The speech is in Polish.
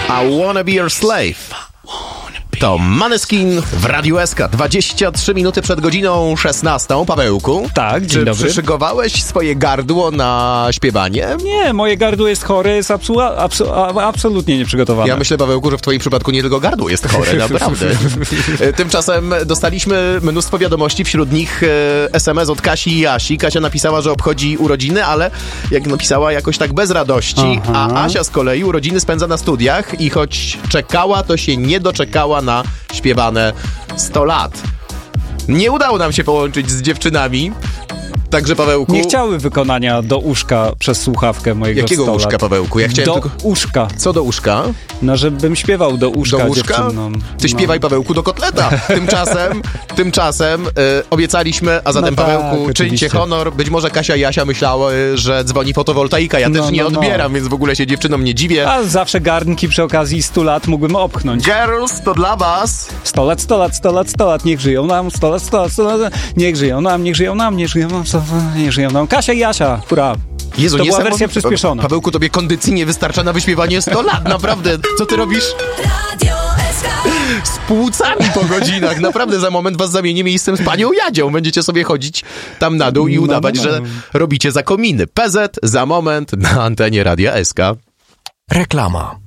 I wanna be your slave. To Måneskin w Radiu SK. 23 minuty przed godziną 16. Pawełku. Tak, dzień dobry. Czy przyszykowałeś swoje gardło na śpiewanie? Nie, moje gardło jest chore, jest absolutnie nieprzygotowane. Ja myślę, Pawełku, że w twoim przypadku nie tylko gardło jest chore, naprawdę. Tymczasem dostaliśmy mnóstwo wiadomości, wśród nich SMS od Kasi i Asi. Kasia napisała, że obchodzi urodziny, ale jak napisała, jakoś tak bez radości. Aha. A Asia z kolei urodziny spędza na studiach i choć czekała, to się nie doczekała na śpiewane 100 lat. Nie udało nam się połączyć z dziewczynami, także Pawełku... Nie chciały wykonania do uszka przez słuchawkę mojego Jakiego 100 uszka, lat. Pawełku? Ja chciałem do tylko... uszka. Co do uszka? No, żebym śpiewał do uszka, Do łóżka? dziewczynom. Ty śpiewaj, Pawełku, do kotleta. Tymczasem obiecaliśmy, a zatem, No tak, Pawełku, czyńcie oczywiście. honor. Być może Kasia i Jasia myślały, że dzwoni fotowoltaika. Ja też nie odbieram, więc w ogóle się dziewczynom nie dziwię. A zawsze garnki przy okazji 100 lat mógłbym opchnąć. Girls, to dla was. 100 lat, 100 lat, 100 lat, 100 lat, niech żyją nam, 100 lat, 100 lat, 100 lat, niech żyją nam, niech żyją nam, niech żyją nam, niech żyją nam. Kasia i Jasia, hurra. Jezu, To była niesamowite. wersja przyspieszona. Pawełku, tobie kondycji nie wystarcza na wyśpiewanie 100 lat, naprawdę. Co ty robisz? Z płucami po godzinach. Naprawdę za moment was zamienię miejscem z panią Jadzią. Będziecie sobie chodzić tam na dół i udawać, że robicie za kominy. PZ za moment na antenie Radia SK. Reklama.